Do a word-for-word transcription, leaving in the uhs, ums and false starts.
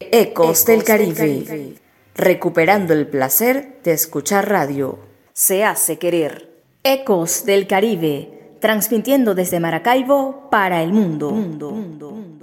Ecos del Caribe, recuperando el placer de escuchar radio. Se hace querer. Ecos del Caribe, transmitiendo desde Maracaibo para el mundo. mundo, mundo, mundo.